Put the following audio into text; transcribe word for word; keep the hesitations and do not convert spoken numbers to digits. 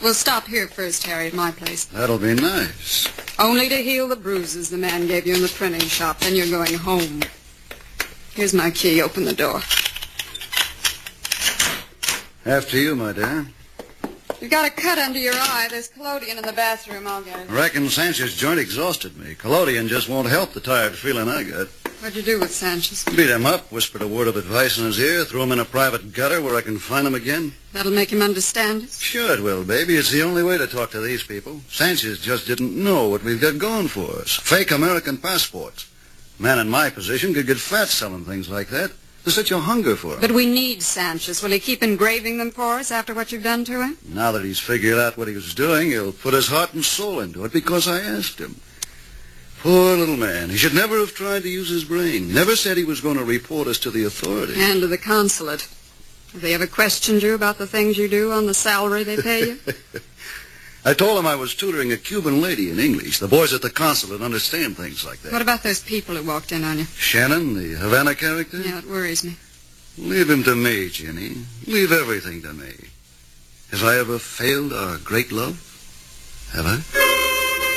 We'll stop here first, Harry, at my place. That'll be nice. Only to heal the bruises the man gave you in the printing shop. Then you're going home. Here's my key. Open the door. After you, my dear. You've got a cut under your eye. There's collodion in the bathroom. I'll get it. I reckon Sanchez's joint exhausted me. Collodion just won't help the tired feeling I got. What'd you do with Sanchez? Beat him up, whispered a word of advice in his ear, threw him in a private gutter where I can find him again. That'll make him understand us? Sure it will, baby. It's the only way to talk to these people. Sanchez just didn't know what we've got going for us. Fake American passports. A man in my position could get fat selling things like that. There's such a hunger for him. But we need Sanchez. Will he keep engraving them for us after what you've done to him? Now that he's figured out what he was doing, he'll put his heart and soul into it because I asked him. Poor little man. He should never have tried to use his brain. Never said he was going to report us to the authorities. And to the consulate. Have they ever questioned you about the things you do on the salary they pay you? I told him I was tutoring a Cuban lady in English. The boys at the consulate understand things like that. What about those people who walked in on you? Shannon, the Havana character? Yeah, it worries me. Leave him to me, Jenny. Leave everything to me. Have I ever failed our great love? Have I?